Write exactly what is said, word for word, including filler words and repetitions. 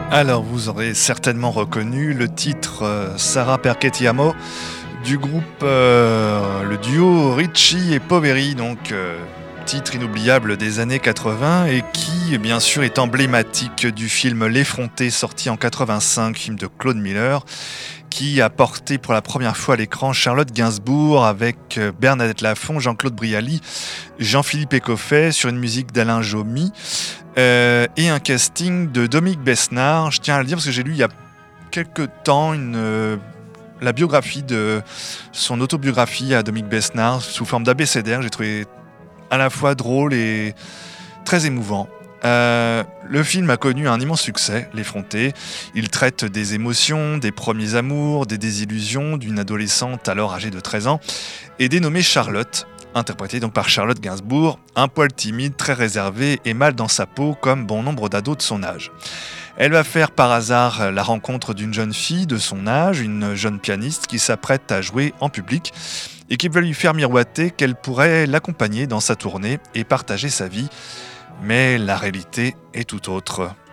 Alors, vous aurez certainement reconnu le titre euh, Sarà perché ti amo du groupe, euh, le duo Ricci et Poveri, donc euh, titre inoubliable des années quatre-vingts et qui, bien sûr, est emblématique du film L'Effronté, sorti en quatre-vingt-cinq, film de Claude Miller, qui a porté pour la première fois à l'écran Charlotte Gainsbourg avec euh, Bernadette Lafont, Jean-Claude Brialy, Jean-Philippe Écoffet sur une musique d'Alain Jomy. Euh, et un casting de Dominique Besnard. Je tiens à le dire parce que j'ai lu il y a quelques temps une, euh, la biographie de son autobiographie à Dominique Besnard sous forme d'abécédaire. J'ai trouvé à la fois drôle et très émouvant. Euh, le film a connu un immense succès, L'Effronté. Il traite des émotions, des premiers amours, des désillusions d'une adolescente alors âgée de treize ans et dénommée Charlotte, interprétée donc par Charlotte Gainsbourg, un poil timide, très réservée et mal dans sa peau comme bon nombre d'ados de son âge. Elle va faire par hasard la rencontre d'une jeune fille de son âge, une jeune pianiste qui s'apprête à jouer en public et qui va lui faire miroiter qu'elle pourrait l'accompagner dans sa tournée et partager sa vie. Mais la réalité est tout autre.